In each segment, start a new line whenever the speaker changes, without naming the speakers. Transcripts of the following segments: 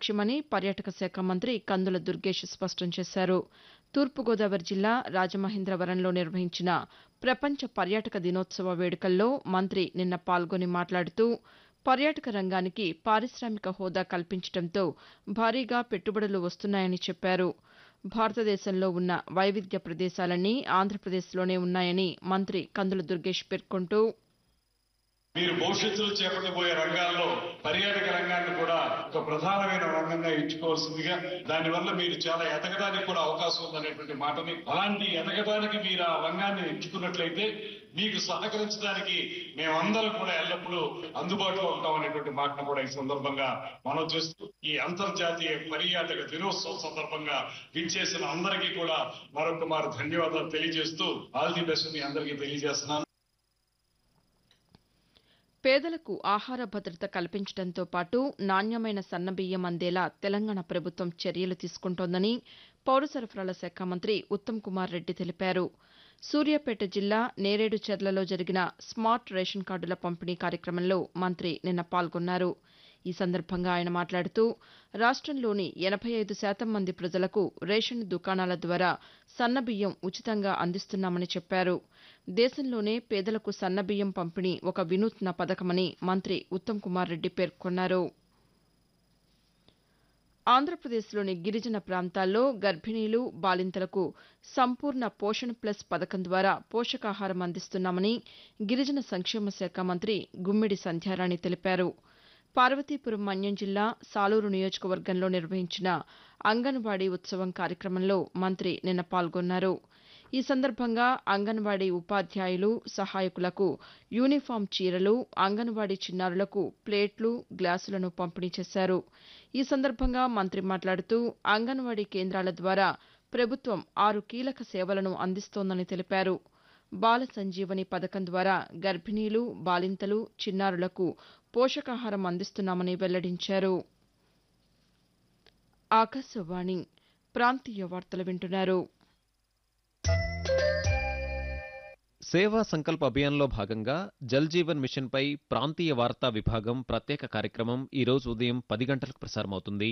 లక్ష్యమని పర్యాటక శాఖ మంత్రి కందుల దుర్గేష్ స్పష్టం చేశారు. తూర్పుగోదావరి జిల్లా రాజమహేంద్రవరంలో నిర్వహించిన ప్రపంచ పర్యాటక దినోత్సవ వేడుకల్లో మంత్రి నిన్న పాల్గొని మాట్లాడుతూ పర్యాటక రంగానికి పారిశామిక హోదా కల్పించడంతో భారీగా పెట్టుబడులు వస్తున్నాయని చెప్పారు. భారతదేశంలో ఉన్న వైవిధ్య ప్రదేశాలన్నీ ఆంధ్రప్రదేశ్లోనే ఉన్నాయని మంత్రి కందుల దుర్గేష్ పేర్కొంటూ
మీరు భవిష్యత్తులో చేపట్టబోయే రంగాల్లో పర్యాటక రంగాన్ని కూడా ఒక ప్రధానమైన రంగంగా ఎంచుకోవాల్సిందిగా, దానివల్ల మీరు చాలా ఎదగడానికి కూడా అవకాశం ఉందనేటువంటి మాటని, అలాంటి ఎదగడానికి మీరు ఆ రంగాన్ని ఎంచుకున్నట్లయితే మీకు సహకరించడానికి మేమందరం కూడా ఎల్లప్పుడూ అందుబాటులో ఉంటాం అనేటువంటి మాటను కూడా ఈ సందర్భంగా మనం చేస్తూ, ఈ అంతర్జాతీయ పర్యాటక దినోత్సవం సందర్భంగా విచ్చేసిన అందరికీ కూడా మరొక మారు ధన్యవాదాలు తెలియజేస్తూ ఆల్ ది బెస్ట్ మీ అందరికీ తెలియజేస్తున్నాను.
పేదలకు ఆహార భద్రత కల్పించడంతో పాటు నాణ్యమైన సన్నబియ్యం అందేలా తెలంగాణ ప్రభుత్వం చర్యలు తీసుకుంటోందని పౌర సరఫరాల శాఖ మంత్రి ఉత్తమ్ కుమార్ రెడ్డి తెలిపారు. సూర్యాపేట జిల్లా నేరేడుచెర్లలో జరిగిన స్మార్ట్ రేషన్ కార్డుల పంపిణీ కార్యక్రమంలో మంత్రి నిన్న పాల్గొన్నారు. ఈ సందర్భంగా ఆయన మాట్లాడుతూ రాష్టంలోని 85% మంది ప్రజలకు రేషన్ దుకాణాల ద్వారా సన్నబియ్యం ఉచితంగా అందిస్తున్నామని చెప్పారు. దేశంలోనే పేదలకు సన్నబియ్యం పంపిణీ ఒక వినూత్న పథకమని మంత్రి ఉత్తమ్ కుమార్ రెడ్డి పేర్కొన్నారు. ఆంధ్రప్రదేశ్లోని గిరిజన ప్రాంతాల్లో గర్భిణీలు, బాలింతలకు సంపూర్ణ పోషణ్ ప్లస్ పథకం ద్వారా పోషకాహారం అందిస్తున్నామని గిరిజన సంక్షేమ శాఖ మంత్రి గుమ్మిడి సంధ్యారాణి తెలిపారు. పార్వతీపురం మన్యం జిల్లా సాలూరు నియోజకవర్గంలో నిర్వహించిన అంగన్వాడీ ఉత్సవం కార్యక్రమంలో మంత్రి నిన్న పాల్గొన్నారు. ఈ సందర్భంగా అంగన్వాడీ ఉపాధ్యాయులు, సహాయకులకు యూనిఫామ్ చీరలు, అంగన్వాడీ చిన్నారులకు ప్లేట్లు, గ్లాసులను పంపిణీ చేశారు. ఈ సందర్భంగా మంత్రి మాట్లాడుతూ అంగన్వాడీ కేంద్రాల ద్వారా ప్రభుత్వం 6 కీలక సేవలను అందిస్తోందని తెలిపారు. బాల సంజీవని పథకం ద్వారా గర్భిణీలు, బాలింతలు, చిన్నారులకు పోషకాహారం అందిస్తున్నామని వెల్లడించారు. ఆకాశవాణి ప్రాంతీయ వార్తలు వింటున్నారు.
సేవా సంకల్ప్ అభియాన్లో భాగంగా జల్ జీవన్ మిషన్పై ప్రాంతీయ వార్తా విభాగం ప్రత్యేక కార్యక్రమం ఈరోజు ఉదయం 10 గంటలకు ప్రసారమవుతుంది.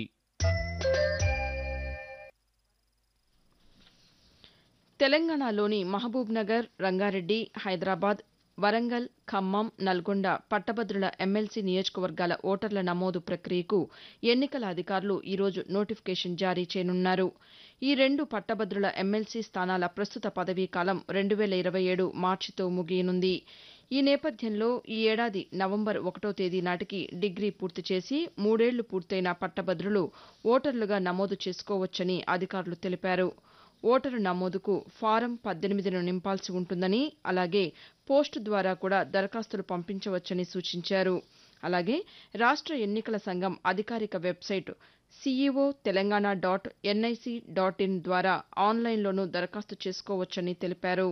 తెలంగాణలోని మహబూబ్నగర్, రంగారెడ్డి, హైదరాబాద్, వరంగల్, ఖమ్మం, నల్గొండ పట్టభద్రుల ఎమ్మెల్సీ నియోజకవర్గాల ఓటర్ల నమోదు ప్రక్రియకు ఎన్నికల అధికారులు ఈరోజు నోటిఫికేషన్ జారీ చేయనున్నారు. ఈ 2 పట్టభద్రుల ఎమ్మెల్సీ స్థానాల ప్రస్తుత పదవీకాలం 2027 మార్చితో ముగియనుంది. ఈ నేపథ్యంలో ఈ ఏడాది నవంబర్ 1వ తేదీ నాటికి డిగ్రీ పూర్తి చేసి 3 ఏళ్లు పూర్తయిన పట్టభద్రులు ఓటర్లుగా నమోదు చేసుకోవచ్చని అధికారులు తెలిపారు. ఓటరు నమోదుకు ఫారం 18ను నింపాల్సి ఉంటుందని, అలాగే పోస్టు ద్వారా కూడా దరఖాస్తులు పంపించవచ్చని సూచించారు. అలాగే రాష్ట్ర ఎన్నికల సంఘం అధికారిక వెబ్సైట్ ceo.telangana.nic.in ద్వారా ఆన్లైన్లోనూ దరఖాస్తు చేసుకోవచ్చని తెలిపారు.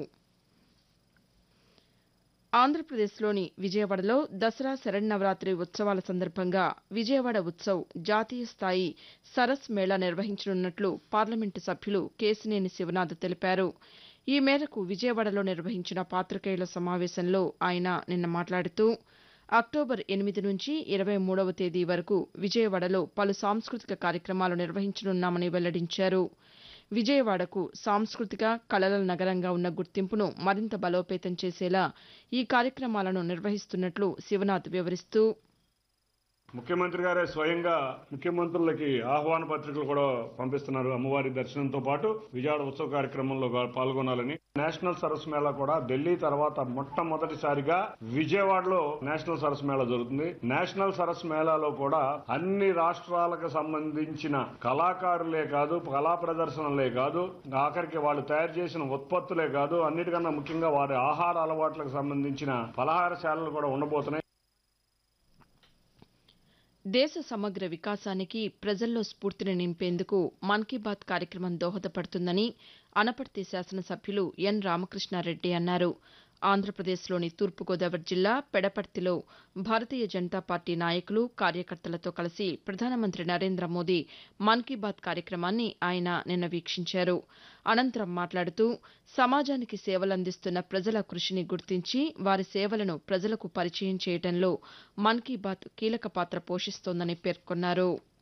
ఆంధ్రప్రదేశ్లోని విజయవాడలో దసరా శరన్నవరాత్రి ఉత్సవాల సందర్భంగా విజయవాడ ఉత్సవ్ జాతీయ స్థాయి సరస్ మేళా నిర్వహించనున్నట్లు పార్లమెంటు సభ్యులు కేశినేని శివనాథ్ తెలిపారు. ఈ మేరకు విజయవాడలో నిర్వహించిన పాతికేయుల సమావేశంలో ఆయన నిన్న మాట్లాడుతూ అక్టోబర్ 8 నుంచి 23వ తేదీ వరకు విజయవాడలో పలు సాంస్కృతిక కార్యక్రమాలు నిర్వహించనున్నామని వెల్లడించారు. విజయవాడకు సాంస్కృతిక కళల నగరంగా ఉన్న గుర్తింపును మరింత బలోపేతం చేసేలా ఈ కార్యక్రమాలను నిర్వహిస్తున్నట్లు శివనాథ్ వివరిస్తూ
ముఖ్యమంత్రి గారే స్వయంగా ముఖ్యమంత్రులకి ఆహ్వాన పత్రికలు కూడా పంపిస్తున్నారు. అమ్మవారి దర్శనంతో పాటు విజయవాడ ఉత్సవ కార్యక్రమంలో పాల్గొనాలని. నేషనల్ సరస్ మేళా కూడా ఢిల్లీ తర్వాత మొట్టమొదటిసారిగా విజయవాడలో నేషనల్ సరస్ మేళా జరుగుతుంది. నేషనల్ సరస్ మేళాలో కూడా అన్ని రాష్ట్రాలకు సంబంధించిన కళాకారులే కాదు, కళా ప్రదర్శనలే కాదు, ఆఖరికి వాళ్ళు తయారు చేసిన ఉత్పత్తులే కాదు, అన్నిటికన్నా ముఖ్యంగా వారి ఆహార అలవాట్లకు సంబంధించిన పలహారశాలలు కూడా ఉండబోతున్నాయి.
దేశ సమగ్ర వికాసానికి ప్రజల్లో స్ఫూర్తిని నింపేందుకు మన్ కీ బాత్ కార్యక్రమం దోహదపడుతుందని అనపర్తి శాసనసభ్యులు ఎన్ రామకృష్ణారెడ్డి అన్నారు. ఆంధ్రప్రదేశ్లోని తూర్పుగోదావరి జిల్లా పెడపర్తిలో భారతీయ జనతా పార్టీ నాయకులు, కార్యకర్తలతో కలిసి ప్రధానమంత్రి నరేంద్ర మోదీ మన్ కీ బాత్ కార్యక్రమాన్ని ఆయన నిన్న వీక్షించారు. అనంతరం మాట్లాడుతూ సమాజానికి సేవలందిస్తున్న ప్రజల కృషిని గుర్తించి వారి సేవలను ప్రజలకు పరిచయం చేయడంలో మన్ కీ బాత్ కీలక పాత్ర పోషిస్తోందని పేర్కొన్నారు.